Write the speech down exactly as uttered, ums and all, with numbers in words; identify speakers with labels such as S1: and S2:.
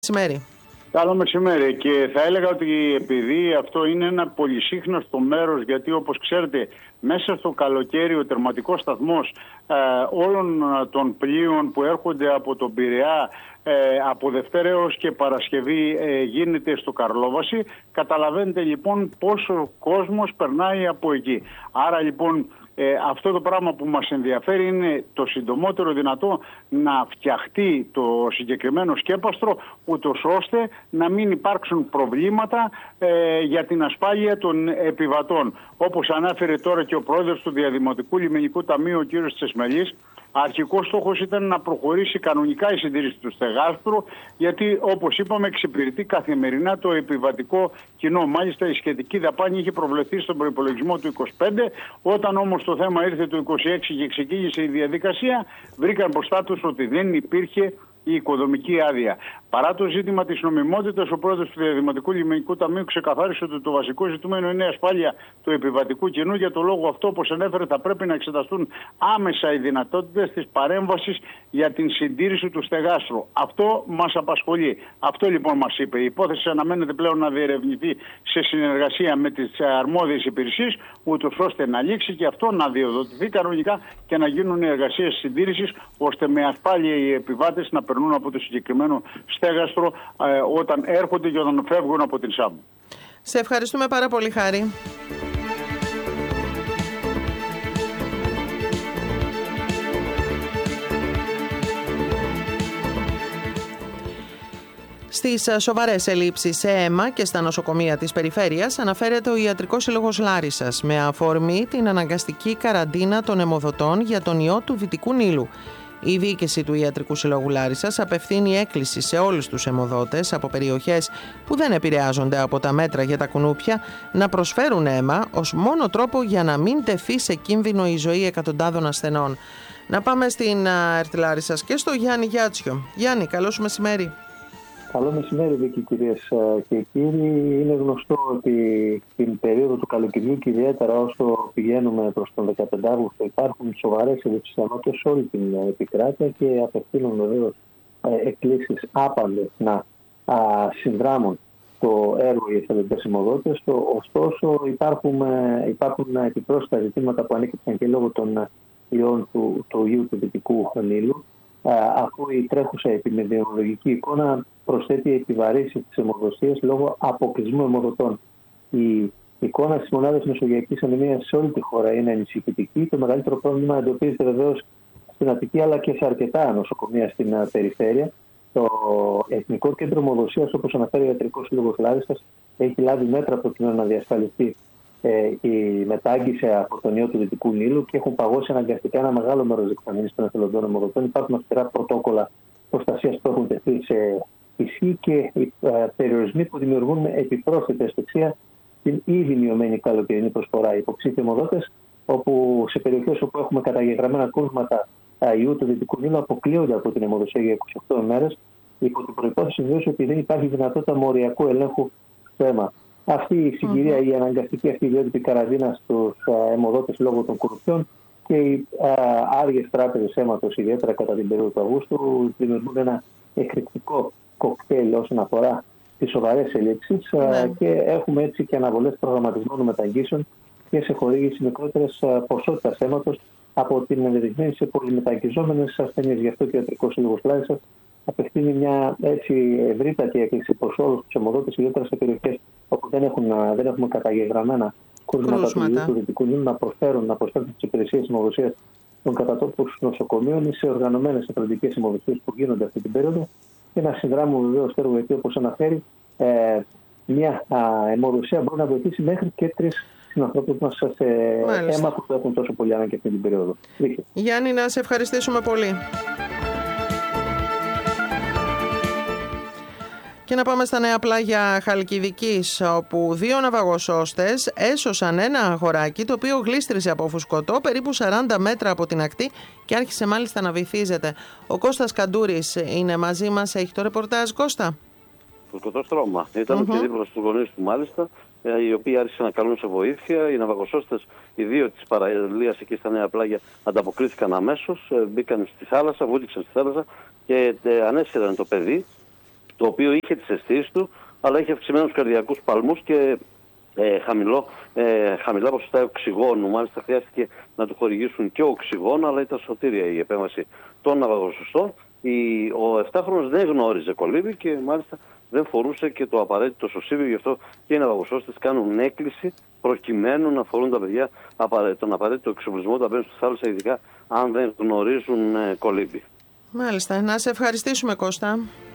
S1: Μεσημέρι.
S2: Καλό μεσημέρι, και θα έλεγα ότι επειδή αυτό είναι ένα πολυσύχναστο μέρος, γιατί όπως ξέρετε μέσα στο καλοκαίρι ο τερματικός σταθμός ε, όλων των πλοίων που έρχονται από τον Πειραιά ε, από Δευτέρα έως και Παρασκευή ε, γίνεται στο Καρλόβαση. Καταλαβαίνετε λοιπόν πόσο κόσμος περνάει από εκεί. Άρα λοιπόν Ε, αυτό το πράγμα που μας ενδιαφέρει είναι το συντομότερο δυνατό να φτιαχτεί το συγκεκριμένο σκέπαστρο, ούτως ώστε να μην υπάρξουν προβλήματα ε, για την ασφάλεια των επιβατών. Όπως ανάφερε τώρα και ο πρόεδρος του Διαδημοτικού Λιμενικού Ταμείου, ο κ. Τσεσμελής, αρχικός στόχος ήταν να προχωρήσει κανονικά η συντήρηση του στεγάστρου, γιατί όπως είπαμε εξυπηρετεί καθημερινά το επιβατικό κοινό. Μάλιστα η σχετική δαπάνη είχε προβλεφθεί στον προϋπολογισμό του είκοσι πέντε, όταν όμως το θέμα ήρθε το είκοσι έξι και ξεκίνησε η διαδικασία, βρήκαν μπροστά τους ότι δεν υπήρχε η οικοδομική άδεια. Παρά το ζήτημα της νομιμότητας, ο πρόεδρος του Διαδημοτικού Λιμενικού Ταμείου ξεκαθάρισε ότι το βασικό ζητούμενο είναι η ασφάλεια του επιβατικού κοινού. Για το λόγο αυτό, όπως ανέφερε, θα πρέπει να εξεταστούν άμεσα οι δυνατότητες της παρέμβασης για την συντήρηση του στεγάστρου. Αυτό μας απασχολεί. Αυτό λοιπόν μας είπε. Η υπόθεση αναμένεται πλέον να διερευνηθεί σε συνεργασία με τις αρμόδιες υπηρεσίες, ούτως ώστε να λήξει και αυτό, να διοδοτηθεί κανονικά και να γίνουν οι εργασίες συντήρησης, ώστε με ασφάλεια οι επιβάτες να περνούν από το συγκεκριμένο στέγαστρο ε, όταν έρχονται και όταν φεύγουν από την Σάμμο.
S1: Σε ευχαριστούμε πάρα πολύ, Χάρη. Στις σοβαρές ελλείψεις σε αίμα και στα νοσοκομεία της περιφέρειας αναφέρεται ο Ιατρικός Σύλλογος Λάρισσας με αφορμή την αναγκαστική καραντίνα των αιμοδοτών για τον ιό του Δυτικού Νείλου. Η διοίκηση του Ιατρικού Συλλόγου Λάρισσας απευθύνει έκκληση σε όλους τους αιμοδότες από περιοχές που δεν επηρεάζονται από τα μέτρα για τα κουνούπια να προσφέρουν αίμα ως μόνο τρόπο για να μην τεθεί σε κίνδυνο η ζωή εκατοντάδων ασθενών. Να πάμε στην ΕΡΤ Λάρισσας και στο Γιάννη Γιάτσιο. Γιάννη, καλό σου μεσημέρι.
S3: Καλό μεσημέρι, Βίκη, κυρίες και κύριοι. Είναι γνωστό ότι την περίοδο του καλοκαιριού και ιδιαίτερα όσο πηγαίνουμε προς τον δεκαπέντε Αυγούστου υπάρχουν σοβαρές ελλειψιανότητες σε όλη την επικράτεια και απευθύνουν βεβαίως εκκλήσεις άπαντες να α, συνδράμουν το έργο οι εθελοντές αιμοδότες. Ωστόσο υπάρχουν, υπάρχουν επιπρόσθετα ζητήματα που ανέκυψαν και λόγω των ιών του, του ιού του Δυτικού Νείλου, αφού η τρέχουσα επιδημιολογική εικόνα προσθέτει επιβαρύνσεις της αιμοδοσίας λόγω αποκλεισμού αιμοδοτών. Η εικόνα της μονάδας μεσογειακής ανεμίας σε όλη τη χώρα είναι ανησυχητική. Το μεγαλύτερο πρόβλημα εντοπίζεται βεβαίως στην Αττική αλλά και σε αρκετά νοσοκομεία στην περιφέρεια. Το Εθνικό Κέντρο Αιμοδοσίας, όπως αναφέρει ο Ιατρικός Σύλλογος Λάρισσας, έχει λάβει μέτρα προκειμένου να διασφαλιστεί ε, η μετάγγιση από τον ιό του Δυτικού Νείλου και έχουν παγώσει αναγκαστικά ένα μεγάλο μέρος της εκταμίνησης των εθελοντών αιμοδοτών. Υπάρχουν αυστηρά πρωτόκολλα προστασίας που έχουν τεθεί σε ισχύ και οι ε, περιορισμοί που δημιουργούν επιπρόσθετη αισθησία στην ήδη μειωμένη καλοκαιρινή προσφορά. Οι υποψήφιοι αιμοδότες, όπου σε περιοχές όπου έχουμε καταγεγραμμένα κρούσματα ε, ιού του Δυτικού Νείλου, αποκλείονται από την αιμοδοσία για είκοσι οκτώ ημέρες, υπό την προϋπόθεση βεβαίως ότι δεν υπάρχει δυνατότητα μοριακού ελέγχου στο αίμα. Αυτή η συγκυρία, mm-hmm. η αναγκαστική αυτή ιδιότητη καραντίνα στους αιμοδότες λόγω των κορουπιών και οι άργιες τράπεζες αίματος, ιδιαίτερα κατά την περίοδο του Αυγούστου, δημιουργούν ένα εκρηκτικό κοκτέιλ όσον αφορά τις σοβαρές ελλείψεις mm-hmm. και έχουμε έτσι και αναβολές προγραμματισμένων μεταγγίσεων και σε χορήγηση μικρότερες ποσότητας αίματος από την ενδεδειγμένη σε πολυμεταγγιζόμενες ασθενείς. Γι' αυτό και ο Ιατρικός Σύλλογος Λάρισσας απευθύνει μια έτσι ευρύτατη έκκληση προς όλους τους αιμοδότες, ιδιαίτερα σε περιοχές όπου δεν, έχουν, δεν έχουμε καταγεγραμμένα κρούσματα του ιού του Δυτικού Νείλου, να προσφέρουν, να προσφέρουν τις υπηρεσίες αιμοδοσίας των κατατόπους νοσοκομείων ή σε οργανωμένες εθελοντικές αιμοδοσίες που γίνονται αυτή την περίοδο και να συνδράμουν βεβαίως στο έργο, γιατί όπως αναφέρει, ε, μια αιμοδοσία μπορεί να βοηθήσει μέχρι και τρεις συνανθρώπους μας σε αίμα που έχουν τόσο πολύ ανάγκη αυτή την περίοδο.
S1: Γιάννη, να σε ευχαριστήσουμε πολύ. Και να πάμε στα νέα πλάγια Χαλκιδικής, όπου δύο ναυαγοσώστες έσωσαν ένα αγοράκι το οποίο γλίστρισε από φουσκωτό περίπου σαράντα μέτρα από την ακτή και άρχισε μάλιστα να βυθίζεται. Ο Κώστας Καντούρης είναι μαζί μας, έχει το ρεπορτάζ. Κώστα.
S4: Φουσκωτό στρώμα. Ήταν mm-hmm. και δίπλα στους γονείς του μάλιστα, οι οποίοι άρχισαν να καλούν σε βοήθεια. Οι ναυαγοσώστες, οι δύο της παραλίας εκεί στα νέα πλάγια, ανταποκρίθηκαν αμέσως, μπήκαν στη θάλασσα, βούληξαν στη θάλασσα και ανέσυραν το παιδί. το οποίο είχε τις αισθήσεις του, αλλά είχε αυξημένους καρδιακούς παλμούς και ε, χαμηλό, ε, χαμηλά ποσοστά οξυγόνου. Μάλιστα χρειάστηκε να του χορηγήσουν και οξυγόνο, αλλά ήταν σωτήρια η επέμβαση των ναυαγοσωστών. Η, ο επτάχρονος δεν γνώριζε κολύμπη και μάλιστα δεν φορούσε και το απαραίτητο σωσίβιο, γι' αυτό και οι ναυαγοσώστες κάνουν έκκληση προκειμένου να φορούν τα παιδιά τον απαραίτητο εξοπλισμό όταν μπαίνουν στη θάλασσα, ειδικά αν δεν γνωρίζουν ε, κολύμπη.
S1: Μάλιστα. Να σε ευχαριστήσουμε, Κώστα.